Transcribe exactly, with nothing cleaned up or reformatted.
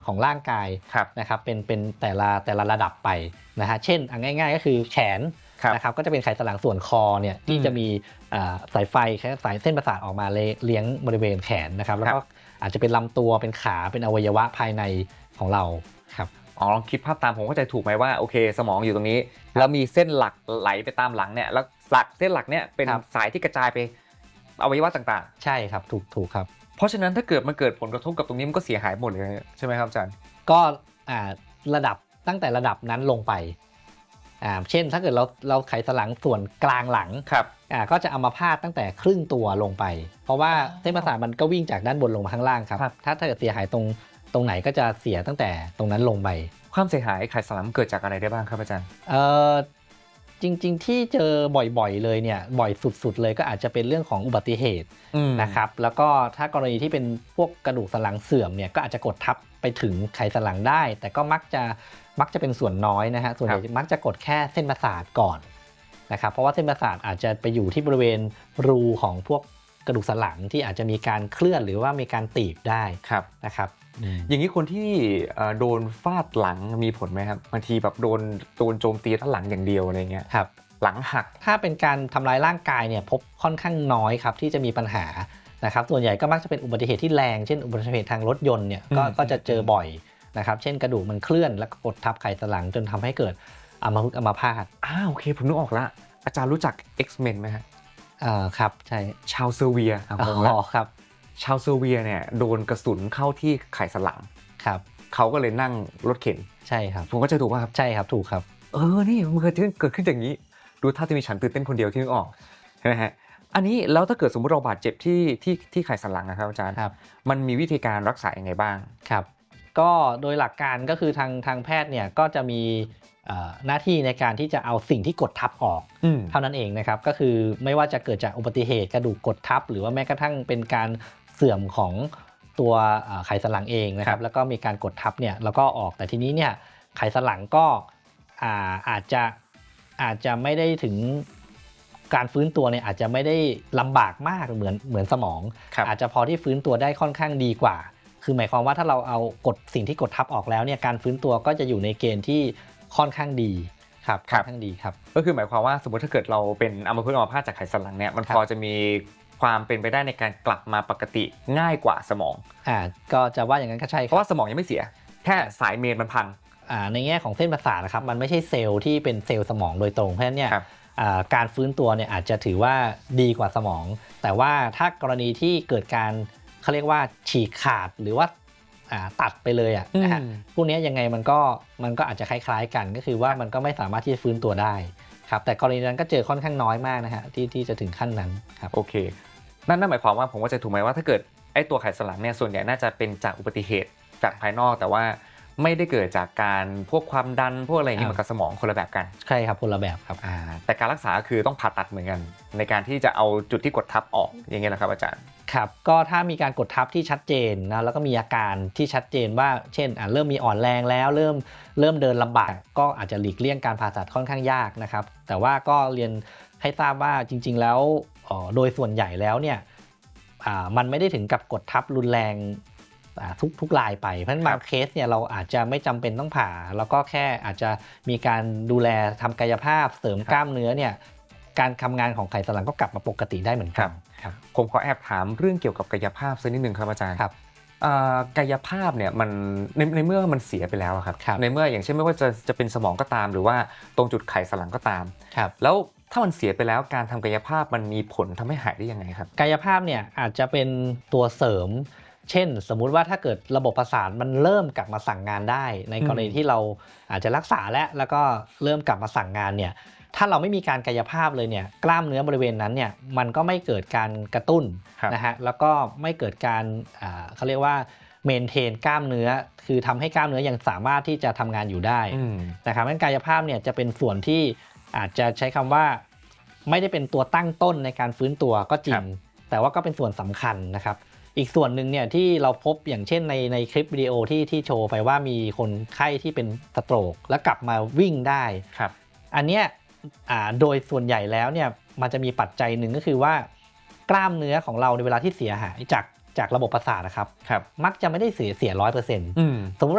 ของร่างกายนะครับเป็นเป็นแต่ละแต่ละระดับไปนะฮะเช่นง่ายๆก็คือแขนนะครับก็จะเป็นไขสันหลังส่วนคอเนี่ยที่จะมีสายไฟสายเส้นประสาทออกมาเลี้ยงบริเวณแขนนะครับแล้วก็อาจจะเป็นลำตัวเป็นขาเป็นอวัยวะภายในของเราครับอ๋อลองคิดภาพตามผมเข้าใจถูกไหมว่าโอเคสมองอยู่ตรงนี้แล้วมีเส้นหลักไหลไปตามหลังเนี่ยแล้วหลักเส้นหลักเนี่ยเป็นสายที่กระจายไปอวัยวะต่างๆใช่ครับถูกถูกครับเพราะฉะนั้นถ้าเกิดมันเกิดผลกระทบกับตรงนี้มันก็เสียหายหมดเลยใช่ไหมครับอาจารย์ก็ระดับตั้งแต่ระดับนั้นลงไปอ่าเช่นถ้าเกิดเราเราไขสันหลังส่วนกลางหลังครับอ่าก็จะอัมพาตตั้งแต่ครึ่งตัวลงไปเพราะว่าเส้นประสาทมันก็วิ่งจากด้านบนลงมาข้างล่างครับถ้าถ้าเกิดเสียหายตรงตรงไหนก็จะเสียตั้งแต่ตรงนั้นลงไปความเสียหายไขสันหลังเกิดจากอะไรได้บ้างครับอาจารย์เอ่อจริงๆที่เจอบ่อยๆเลยเนี่ยบ่อยสุดๆเลยก็อาจจะเป็นเรื่องของอุบัติเหตุนะครับแล้วก็ถ้ากรณีที่เป็นพวกกระดูกสันหลังเสื่อมเนี่ยก็อาจจะกดทับไปถึงไขสันหลังได้แต่ก็มักจะมักจะเป็นส่วนน้อยนะฮะส่วนใหญ่มักจะกดแค่เส้นประสาทก่อนนะครับเพราะว่าเส้นประสาทอาจจะไปอยู่ที่บริเวณรูของพวกกระดูกสันหลังที่อาจจะมีการเคลื่อนหรือว่ามีการตีบได้นะครับอย่างนี้คนที่โดนฟาดหลังมีผลไหมครับบางทีแบบโดนโดนโจมตีด้านหลังอย่างเดียวอะไรเงี้ยครับหลังหักถ้าเป็นการทำลายร่างกายเนี่ยพบค่อนข้างน้อยครับที่จะมีปัญหานะครับส่วนใหญ่ก็มักจะเป็นอุบัติเหตุที่แรงเช่นอุบัติเหตุทางรถยนต์เนี่ยก็ก็จะเจอบ่อยนะครับเช่นกระดูกมันเคลื่อนแล้วกดทับไขสันหลังจนทำให้เกิดอัมพฤกษ์อัมพาตอ้าวโอเคผมนึกออกละอาจารย์รู้จัก X-Men ไหมฮะอ่าครับใช่ชาวเซอร์เวียอ๋อครับชาวเซอร์เวียเนี่ยโดนกระสุนเข้าที่ไขสันหลังครับเขาก็เลยนั่งรถเข็นใช่ครับผมก็จะถูกว่าครับใช่ครับถูกครับเออนี่มันเกิดเกิดขึ้นอย่างนี้ดูถ้าจะมีฉันตื่นเต้นคนเดียวที่นึกออกใช่ไหมฮะอันนี้แล้วถ้าเกิดสมมติเราบาดเจ็บที่ที่ที่ไขสันหลังนะครับอาจารย์มันมีวิธีการรักษาอย่างไรบ้างครับก็โดยหลักการก็คือทางทางแพทย์เนี่ยก็จะมีหน้าที่ในการที่จะเอาสิ่งที่กดทับออกเท่านั้นเองนะครับก็คือไม่ว่าจะเกิดจากอุบัติเหตุกระดูกกดทับหรือว่าแม้กระทั่งเป็นการเสื่อมของตัวไขสันหลังเองนะครับแล้วก็มีการกดทับเนี่ยแล้วก็ออกแต่ทีนี้เนี่ยไขสันหลังก็อาจจะอาจจะไม่ได้ถึงการฟื้นตัวเนี่ยอาจจะไม่ได้ลำบากมากเหมือนเหมือนสมองอาจจะพอที่ฟื้นตัวได้ค่อนข้างดีกว่าคือหมายความว่าถ้าเราเอากดสิ่งที่กดทับออกแล้วเนี่ยการฟื้นตัวก็จะอยู่ในเกณฑ์ที่ค่อนข้างดีครับค่อนข้างดีครับก็คือหมายความว่าสมมติถ้าเกิดเราเป็นอัมพฤกษ์อัมพาตจากไขสันหลังเนี่ยมันพอจะมีความเป็นไปได้ในการกลับมาปกติง่ายกว่าสมองอ่าก็จะว่าอย่างนั้นก็ใช่เพราะว่าสมองยังไม่เสียแค่สายเมนมันพังอ่าในแง่ของเส้นประสาทนะครับมันไม่ใช่เซลล์ที่เป็นเซลล์สมองโดยตรงเพราะฉะนั้นเนี่ยการฟื้นตัวเนี่ยอาจจะถือว่าดีกว่าสมองแต่ว่าถ้ากรณีที่เกิดการเขาเรียกว่าฉีกขาดหรือว่าตัดไปเลยอ่ะนะฮะพวกนี้ยังไงมันก็มันก็อาจจะคล้ายๆกันก็คือว่ามันก็ไม่สามารถที่จะฟื้นตัวได้ครับแต่กรณีนั้นก็เจอค่อนข้างน้อยมากนะฮะที่ที่จะถึงขั้นนั้นครับโอเคนั่นนั่นหมายความว่าผมว่าจะถูกไหมว่าถ้าเกิดไอ้ตัวไขสันหลังเนี่ยส่วนใหญ่น่าจะเป็นจากอุบัติเหตุจากภายนอกแต่ว่าไม่ได้เกิดจากการพวกความดันพวกอะไรอย่างนี้เหมือนกับสมองคนละแบบกันใช่ครับคนละแบบครับแต่การรักษาคือต้องผ่าตัดเหมือนกันในการที่จะเอาจุดที่กดทับออกอย่างเงี้ยแหละครับอาจารย์ครับก็ถ้ามีการกดทับที่ชัดเจนนะแล้วก็มีอาการที่ชัดเจนว่าเช่นเริ่มมีอ่อนแรงแล้วเริ่มเริ่มเดินลำบากก็อาจจะหลีกเลี่ยงการผ่าตัดค่อนข้างยากนะครับแต่ว่าก็เรียนให้ทราบว่าจริงๆแล้วโดยส่วนใหญ่แล้วเนี่ยมันไม่ได้ถึงกับกดทับรุนแรงทุกทุกรายไปเพราะฉะนั้นบางเคสเนี่ยเราอาจจะไม่จำเป็นต้องผ่าแล้วก็แค่อาจจะมีการดูแลทำกายภาพเสริมกล้ามเนื้อเนี่ยการทำงานของไขสันหลังก็กลับมาปกติได้เหมือนกันผมขอแอบถามเรื่องเกี่ยวกับกายภาพสักนิดนึงครับอาจารย์ครับกายภาพเนี่ยมันในในเมื่อมันเสียไปแล้วครับในเมื่ออย่างเช่นไม่ว่าจะจะเป็นสมองก็ตามหรือว่าตรงจุดไขสันหลังก็ตามแล้วถ้ามันเสียไปแล้วการทำกายภาพมันมีผลทำให้หายได้ยังไงครับกายภาพเนี่ยอาจจะเป็นตัวเสริมเช่นสมมุติว่าถ้าเกิดระบบประสาทมันเริ่มกลับมาสั่งงานได้ในกรณีที่เราอาจจะรักษาและแล้วก็เริ่มกลับมาสั่งงานเนี่ยถ้าเราไม่มีการกายภาพเลยเนี่ยกล้ามเนื้อบริเวณนั้นเนี่ยมันก็ไม่เกิดการกระตุ้นนะฮะแล้วก็ไม่เกิดการเขาเรียกว่าเมนเทนกล้ามเนื้อคือทำให้กล้ามเนื้อยังสามารถที่จะทำงานอยู่ได้นะครับงั้นกายภาพเนี่ยจะเป็นส่วนที่อาจจะใช้คำว่าไม่ได้เป็นตัวตั้งต้นในการฟื้นตัวก็จริงแต่ว่าก็เป็นส่วนสำคัญนะครับอีกส่วนหนึ่งเนี่ยที่เราพบอย่างเช่นในในคลิปวิดีโอที่ที่โชว์ไปว่ามีคนไข้ที่เป็นสโตรกแล้วกลับมาวิ่งได้อันเนี้ยโดยส่วนใหญ่แล้วเนี่ยมันจะมีปัจจัยหนึ่งก็คือว่ากล้ามเนื้อของเราในเวลาที่เสียหายจากจากระบบประสาทนะครับมักจะไม่ได้เสียเสียร้อยเปอร์เซ็นต์สมมติ